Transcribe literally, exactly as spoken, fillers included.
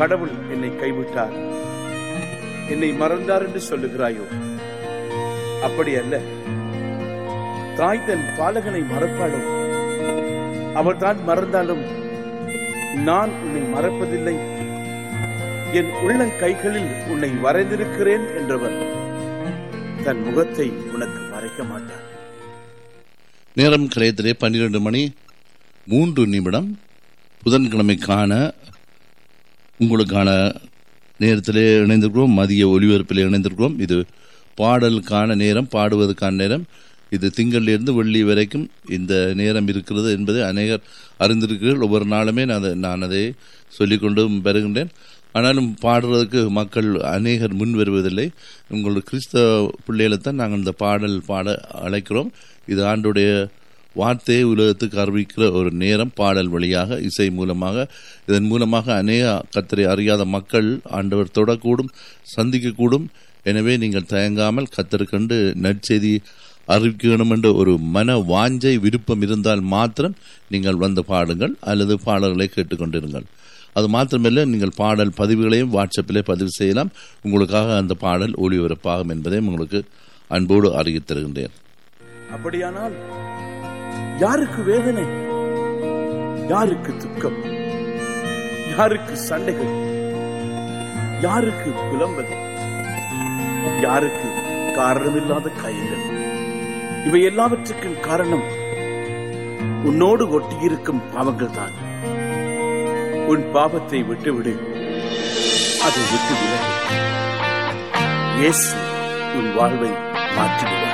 கடவுள் என்னை கைவிட்டார், என்னை மறந்தார் என்று சொல்லுகிறாயோ? அப்படி அல்ல. தாய் தன் பாலகனை மறப்பாளோ? அவர் தான் மறந்தாலும் நான் உன்னை மறப்பதில்லை. என் உள்ளங்கைகளில் உன்னை வரைந்திருக்கிறேன் என்றவர் தன் முகத்தை உனக்கு மறைக்க மாட்டார். நேரம் கலையத்திலே பன்னிரண்டு மணி மூன்று நிமிடம். புதன்கிழமைக்கான உங்களுக்கான நேரத்திலே இணைந்திருக்கிறோம். மதிய ஒலிபரப்பிலே இணைந்திருக்கிறோம். இது பாடலுக்கான நேரம், பாடுவதற்கான நேரம். இது திங்களிலிருந்து வெள்ளி வரைக்கும் இந்த நேரம் இருக்கிறது என்பதை அநேகர் அறிந்திருக்கிறீர்கள். ஒவ்வொரு நாளுமே நான் நான் அதை சொல்லிக்கொண்டு வருகின்றேன். ஆனாலும் பாடுறதுக்கு மக்கள் அநேகர் முன் வருவதில்லை. உங்களுடைய கிறிஸ்தவ பிள்ளைகளைத்தான் நாங்கள் இந்த பாடல் பாட அழைக்கிறோம். இது ஆண்டுடைய வார்த்தையை உலகத்துக்கு அறிவிக்கிற ஒரு நேரம். பாடல் வழியாக, இசை மூலமாக, இதன் மூலமாக அநேக கர்த்தரை அறியாத மக்கள் ஆண்டவர் தொடக்கூடும், சந்திக்கக்கூடும். எனவே நீங்கள் தயங்காமல் கர்த்தருக்கென்று நற்செய்தி அறிவிக்க வேண்டும் என்ற ஒரு மன வாஞ்சை, விருப்பம் இருந்தால் மாத்திரம் நீங்கள் வந்து பாடுங்கள் அல்லது பாடல்களை கேட்டுக்கொண்டிருங்கள். அது மாத்திரமல்ல, நீங்கள் பாடல் பதிவுகளையும் வாட்ஸ்அப்பிலே பதிவு செய்யலாம். உங்களுக்காக அந்த பாடல் ஒளிபரப்பாகும் என்பதையும் உங்களுக்கு அன்போடு அறிவித்து தருகின்றேன். அப்படியானால் யாருக்கு வேதனை, யாருக்கு துக்கம், யாருக்கு சண்டைகள், யாருக்கு புலம்பல், யாருக்கு காரணமில்லாத காயங்கள்? இவை எல்லாவற்றுக்கும் காரணம் உன்னோடு ஒட்டியிருக்கும் பாவங்கள் தான். உன் பாவத்தை விட்டுவிடு, அதை விட்டு விலகு. இயேசு உன் வாழ்வை மாற்றிவிடுவார்.